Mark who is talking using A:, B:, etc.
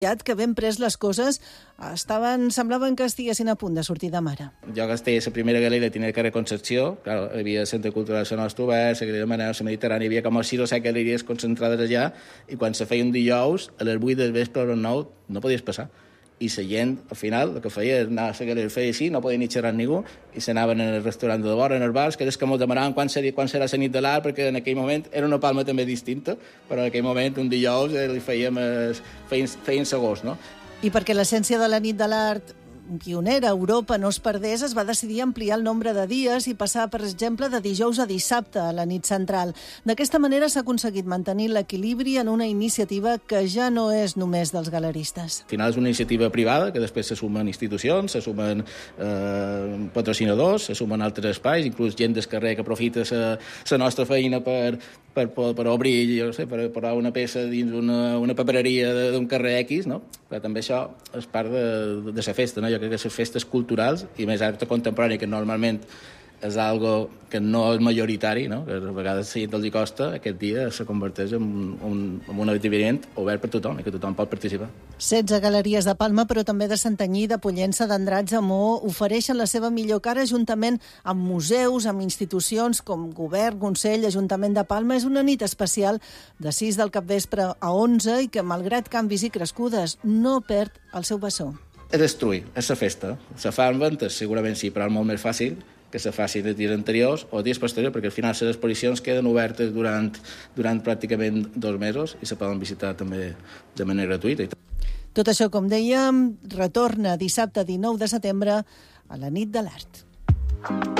A: que ben pres les coses semblaven que estiguessin a punt de sortir de mare.
B: Jo que estava a la primera galeria, tenia el carrer Concepció, clar, hi havia el Centre Cultural de la Nostra Obert, la Galeria de Manel, la Mediterrània, hi havia com 6 o 7 galeries concentrades allà, i quan se feia un dijous, a les 8 del vespre o a les 9, no podies passar. I la gent, al final, el que feia era anar a la galeria, feia així, no podia ni xerrar amb ningú, i s'anaven en el restaurant de vora, en els bars, que és que ens demanaven quan serà la nit de l'art, perquè en aquell moment era una Palma també distinta, però en aquell moment, un dijous, li feien segons, no?
A: I perquè l'essència de la nit de l'art pionera a Europa no es perdés, es va decidir ampliar el nombre de dies i passar, per exemple, de dijous a dissabte a la nit central. D'aquesta manera s'ha aconseguit mantenir l'equilibri en una iniciativa que ja no és només dels galeristes.
B: Al final és una iniciativa privada, que després se sumen institucions, se sumen patrocinadors, se sumen altres espais, inclús gent del carrer que aprofita la nostra feina per obrir, jo no sé, per posar una peça dins una papereria d'un carrer X, no? Però també això és part de la festa, no? Jo crec que les festes culturals i més art contemporani, que normalment és algo que no és majoritari, no? Que a vegades a la gent els costa, aquest dia se converteix en un esdeveniment obert per tothom i que tothom pot participar.
A: 16 galeries de Palma, però també de Santanyí, de Pollença, d'Andratx, a Maó, ofereixen la seva millor cara juntament amb museus, amb institucions com Govern, Consell, Ajuntament de Palma. És una nit especial de 6 del capvespre a 11 i que, malgrat canvis i crescudes, no perd el seu bessó.
B: És destruir, és la festa. Se fa en ventes, segurament sí, però és molt més fàcil que se faci de dies anteriors o dies posteriors, perquè al final les exposicions queden obertes durant pràcticament 2 mesos i se poden visitar també de manera gratuïta.
A: Tot això, com dèiem, retorna dissabte 19 de setembre a la nit de l'art.